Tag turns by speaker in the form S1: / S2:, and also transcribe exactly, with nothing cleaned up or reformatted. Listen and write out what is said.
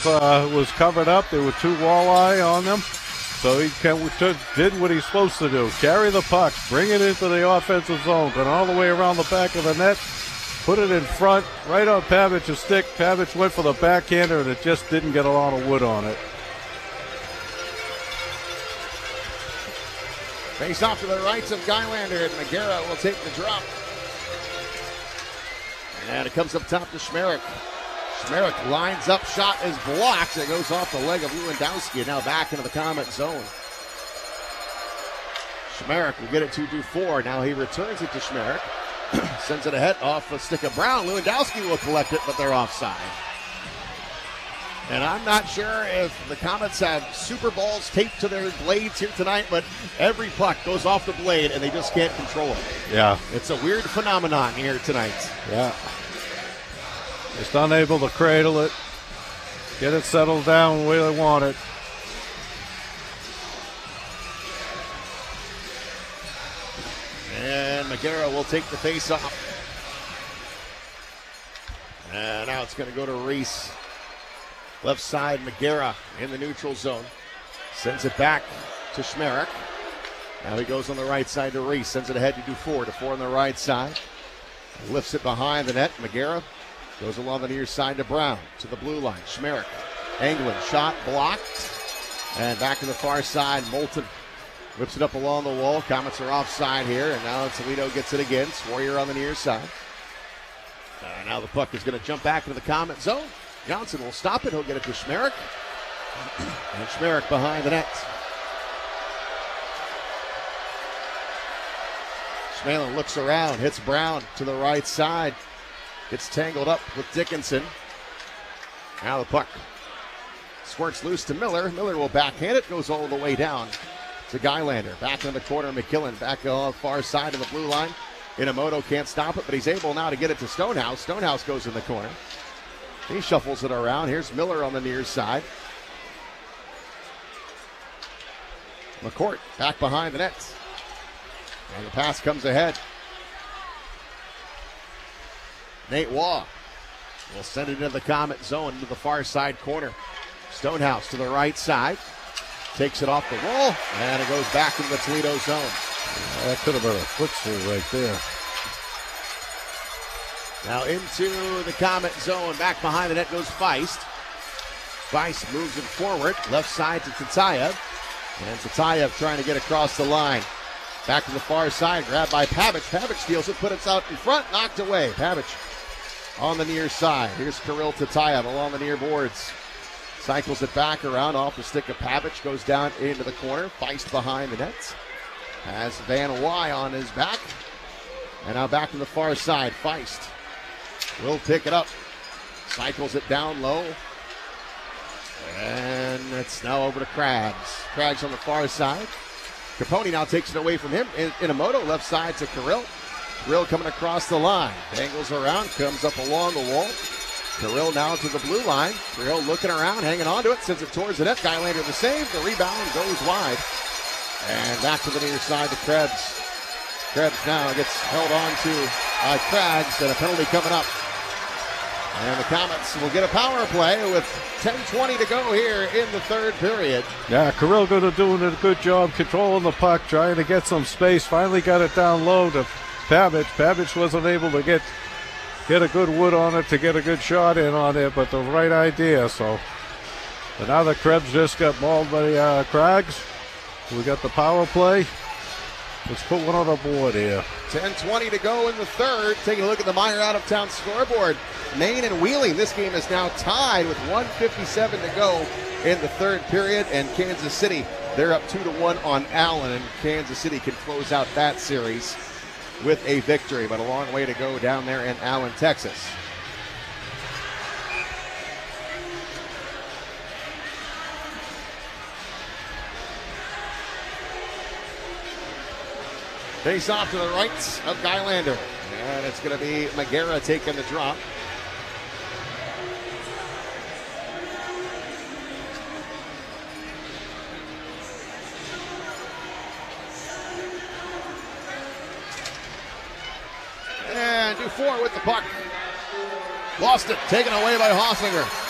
S1: uh, was covered up. There were two walleye on them. So he can, did what he's supposed to do. Carry the puck, bring it into the offensive zone, going all the way around the back of the net, put it in front, right on Pavic's stick. Pavic went for the backhander, and it just didn't get a lot of wood on it.
S2: Face off to the rights of Gylander, and Magera will take the drop. And it comes up top to Schmerich. Schmerich lines up, shot is blocked. It goes off the leg of Lewandowski, and now back into the Comet zone. Schmerich will get it to Dufour. Now he returns it to Schmerich. Sends it ahead off the stick of Brown. Lewandowski will collect it, but they're offside. And I'm not sure if the Comets have Super Balls taped to their blades here tonight, but every puck goes off the blade, and they just can't control it.
S1: Yeah.
S2: It's a weird phenomenon here tonight.
S1: Yeah. Just unable to cradle it, get it settled down where they want it.
S2: And Magera will take the face off. And now it's going to go to Reese. Left side, Magera in the neutral zone. Sends it back to Schmerich. Now he goes on the right side to Reese. Sends it ahead to Dufour. Dufour on the right side. Lifts it behind the net. Magera goes along the near side to Brown. To the blue line. Schmerich. Anglin. Shot blocked. And back to the far side. Moulton whips it up along the wall. Comets are offside here. And now Toledo gets it again. Warrior on the near side. Uh, now the puck is going to jump back into the Comet zone. Johnson will stop it. He'll get it to Schmerich. And Schmerich behind the net. Schmalin looks around, hits Brown to the right side. Gets tangled up with Dickinson. Now the puck squirts loose to Miller. Miller will backhand it. Goes all the way down to Gylander. Back in the corner, McKillen. Back on the far side of the blue line. Inamoto can't stop it, but he's able now to get it to Stonehouse. Stonehouse goes in the corner. He shuffles it around. Here's Miller on the near side. McCourt back behind the net. And the pass comes ahead. Nate Waugh will send it into the Comet zone, into the far side corner. Stonehouse to the right side. Takes it off the wall, and it goes back into the Toledo zone.
S1: That could have been a footstool right there.
S2: Now into the Comet zone. Back behind the net goes Feist. Feist moves it forward. Left side to Tatayev. And Tatayev trying to get across the line. Back to the far side. Grabbed by Pavic. Pavic steals it. Put it out in front. Knocked away. Pavic on the near side. Here's Kirill Tatayev along the near boards. Cycles it back around off the stick of Pavic. Goes down into the corner. Feist behind the net. Has Van Wy on his back. And now back to the far side. Feist will pick it up. Cycles it down low. And it's now over to Craggs. Craggs on the far side. Capone now takes it away from him. In- Inamoto left side to Kirill. Kirill coming across the line. Dangles around. Comes up along the wall. Kirill now to the blue line. Kirill looking around. Hanging on to it. Sends it towards the net. Gylander the save. The rebound goes wide. And back to the near side to Krebs. Krebs now gets held on to uh, Craggs. And a penalty coming up. And the Comets will get a power play with ten twenty to go here in the third period.
S1: Yeah, Kirill going to doing a good job controlling the puck, trying to get some space. Finally got it down low to Pavic. Pavic wasn't able to get get a good wood on it to get a good shot in on it, but the right idea. So, but now the Krebs just got mauled by uh, Craggs. We got the power play. Let's put one on the board here.
S2: ten twenty to go in the third. Taking a look at the Meyer Out of Town scoreboard. Maine and Wheeling, this game is now tied with one fifty-seven to go in the third period. And Kansas City, they're up two to one on Allen. And Kansas City can close out that series with a victory. But a long way to go down there in Allen, Texas. Face off to the right of Gylander. And it's going to be Magera taking the drop. And Dufour with the puck. Lost it. Taken away by Hossinger.